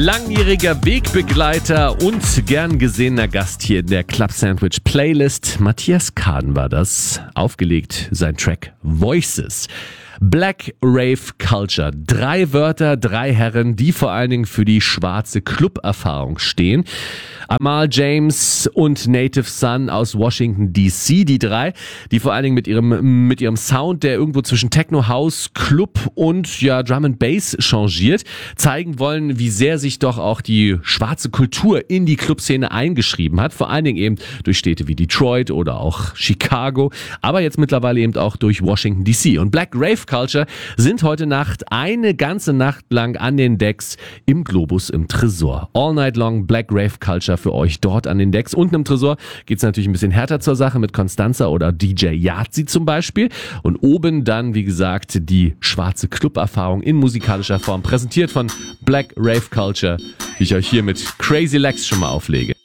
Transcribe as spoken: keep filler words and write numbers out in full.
Langjähriger Wegbegleiter und gern gesehener Gast hier in der Club Sandwich Playlist. Matthias Kaden war das. Aufgelegt sein Track Voices. Black Rave Culture. Drei Wörter, drei Herren, die vor allen Dingen für die schwarze Club-Erfahrung stehen. Amal James und Native Son aus Washington D C, die drei, die vor allen Dingen mit ihrem mit ihrem Sound, der irgendwo zwischen Techno, House, Club und ja Drum and Bass changiert, zeigen wollen, wie sehr sich doch auch die schwarze Kultur in die Clubszene eingeschrieben hat. Vor allen Dingen eben durch Städte wie Detroit oder auch Chicago, aber jetzt mittlerweile eben auch durch Washington D C. Und Black Rave Culture sind heute Nacht eine ganze Nacht lang an den Decks im Globus im Tresor. All night long Black Rave Culture für euch dort an den Decks. Unten im Tresor geht es natürlich ein bisschen härter zur Sache mit Constanza oder D J Yazi zum Beispiel. Und oben dann, wie gesagt, die schwarze Club-Erfahrung in musikalischer Form, präsentiert von Black Rave Culture, die ich euch hier mit Crazy Legs schon mal auflege.